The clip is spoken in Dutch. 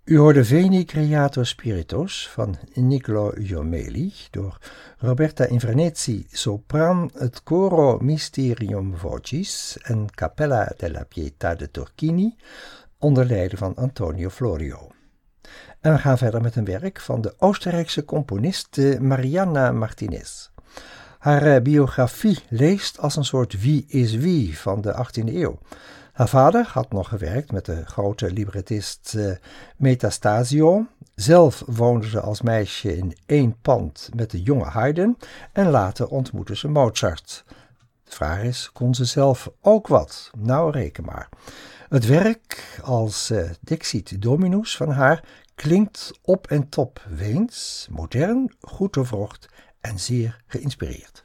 U hoorde Veni Creator Spiritus van Niccolò Jomeli door Roberta Invernizzi, sopran, het Coro Mysterium Vocis en Cappella della Pietà de Turchini, onder leiding van Antonio Florio. En we gaan verder met een werk van de Oostenrijkse componiste Marianna Martinez. Haar biografie leest als een soort wie is wie van de 18e eeuw. Haar vader had nog gewerkt met de grote librettist Metastasio. Zelf woonde ze als meisje in één pand met de jonge Haydn en later ontmoette ze Mozart. De vraag is, kon ze zelf ook wat? Nou, reken maar. Het werk als Dixit Dominus van haar klinkt op en top Weens, modern, goed doorvrocht en zeer geïnspireerd.